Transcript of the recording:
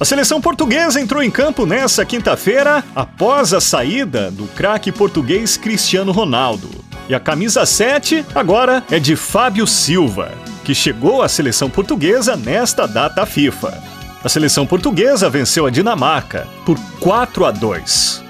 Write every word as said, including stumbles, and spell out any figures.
A seleção portuguesa entrou em campo nesta quinta-feira após a saída do craque português Cristiano Ronaldo. E a camisa sete agora é de Fábio Silva, que chegou à seleção portuguesa nesta data FIFA. A seleção portuguesa venceu a Dinamarca por quatro a dois.